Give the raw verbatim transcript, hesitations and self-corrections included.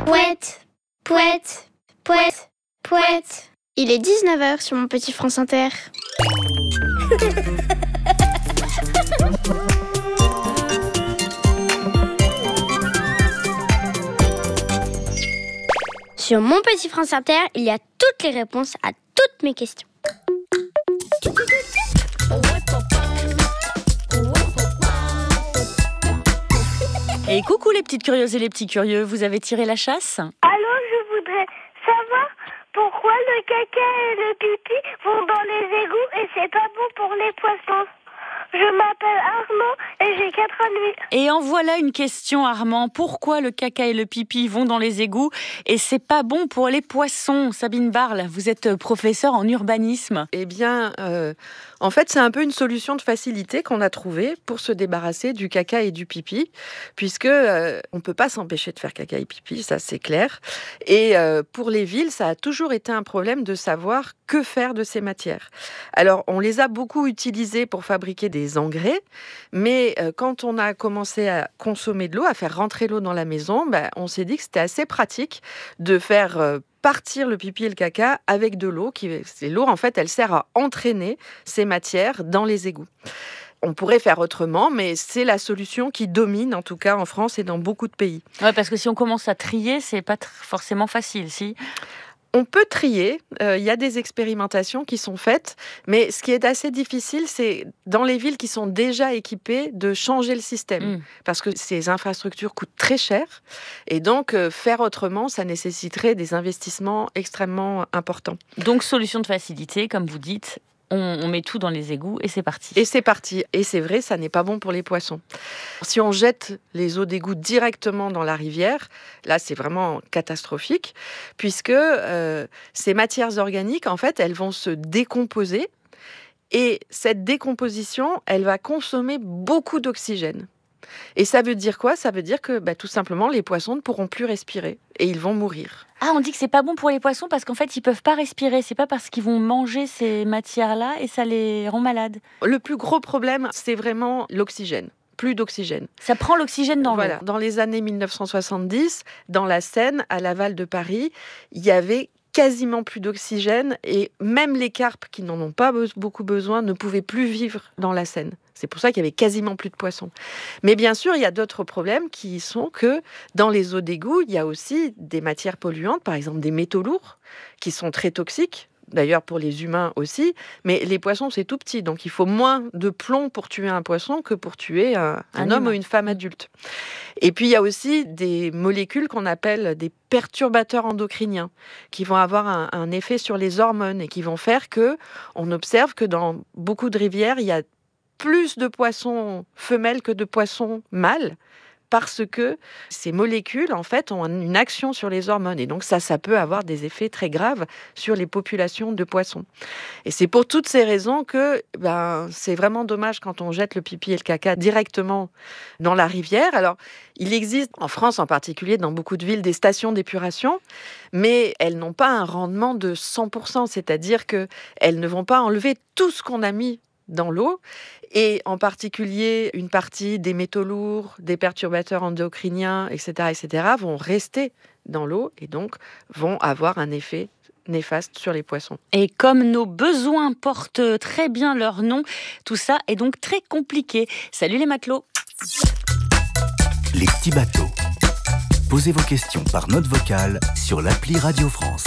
Pouette, pouette, pouette, pouette. Il est dix-neuf heures sur mon petit France Inter. Sur mon petit France Inter, il y a toutes les réponses à toutes mes questions. Et coucou les petites curieuses et les petits curieux, vous avez tiré la chasse ? Alors, je voudrais savoir pourquoi le caca et le pipi vont dans les égouts et c'est pas bon pour les poissons. Je m'appelle Armand et j'ai quatre ans et demi. Et en voilà une question, Armand. Pourquoi le caca et le pipi vont dans les égouts et c'est pas bon pour les poissons ? Sabine Barle, vous êtes professeure en urbanisme. Eh bien, euh, en fait, c'est un peu une solution de facilité qu'on a trouvée pour se débarrasser du caca et du pipi, puisque euh, on peut pas s'empêcher de faire caca et pipi, ça c'est clair. Et euh, pour les villes, ça a toujours été un problème de savoir que faire de ces matières. Alors, on les a beaucoup utilisées pour fabriquer des engrais, mais euh, quand on a commencé à consommer de l'eau, à faire rentrer l'eau dans la maison, ben, on s'est dit que c'était assez pratique de faire euh, partir le pipi et le caca avec de l'eau. Qui, c'est l'eau, en fait, elle sert à entraîner ces matières dans les égouts. On pourrait faire autrement, mais c'est la solution qui domine, en tout cas en France et dans beaucoup de pays. Ouais, parce que si on commence à trier, c'est pas tr- forcément facile, si. On peut trier, il euh, y a des expérimentations qui sont faites, mais ce qui est assez difficile, c'est dans les villes qui sont déjà équipées de changer le système, mmh. parce que ces infrastructures coûtent très cher, et donc euh, faire autrement, ça nécessiterait des investissements extrêmement importants. Donc solution de facilité, comme vous dites, on, on met tout dans les égouts et c'est parti. Et c'est parti, et c'est vrai, ça n'est pas bon pour les poissons. Si on jette les eaux d'égout directement dans la rivière, là c'est vraiment catastrophique, puisque euh, ces matières organiques, en fait, elles vont se décomposer, et cette décomposition, elle va consommer beaucoup d'oxygène. Et ça veut dire quoi ? Ça veut dire que bah, tout simplement, les poissons ne pourront plus respirer et ils vont mourir. Ah, on dit que c'est pas bon pour les poissons parce qu'en fait, ils peuvent pas respirer. C'est pas parce qu'ils vont manger ces matières-là et ça les rend malades. Le plus gros problème, c'est vraiment l'oxygène. Plus d'oxygène. Ça prend l'oxygène dans voilà. l'eau. Dans les années dix-neuf cent soixante-dix, dans la Seine, à l'aval de Paris, il y avait quasiment plus d'oxygène et même les carpes qui n'en ont pas beaucoup besoin ne pouvaient plus vivre dans la Seine. C'est pour ça qu'il y avait quasiment plus de poissons. Mais bien sûr, il y a d'autres problèmes qui sont que dans les eaux d'égout, il y a aussi des matières polluantes, par exemple des métaux lourds, qui sont très toxiques. D'ailleurs pour les humains aussi, mais les poissons c'est tout petit, donc il faut moins de plomb pour tuer un poisson que pour tuer un, un, un homme humain. Ou une femme adulte. Et puis il y a aussi des molécules qu'on appelle des perturbateurs endocriniens, qui vont avoir un, un effet sur les hormones et qui vont faire que on observe que dans beaucoup de rivières, il y a plus de poissons femelles que de poissons mâles, parce que ces molécules, en fait, ont une action sur les hormones. Et donc ça, ça peut avoir des effets très graves sur les populations de poissons. Et c'est pour toutes ces raisons que ben, c'est vraiment dommage quand on jette le pipi et le caca directement dans la rivière. Alors, il existe, en France en particulier, dans beaucoup de villes, des stations d'épuration, mais elles n'ont pas un rendement de cent pour cent. C'est-à-dire qu'elles ne vont pas enlever tout ce qu'on a mis dans l'eau, et en particulier une partie des métaux lourds, des perturbateurs endocriniens, et cetera, et cetera, vont rester dans l'eau et donc vont avoir un effet néfaste sur les poissons. Et comme nos besoins portent très bien leur nom, tout ça est donc très compliqué. Salut les matelots. Les petits bateaux. Posez vos questions par note vocale sur l'appli Radio France.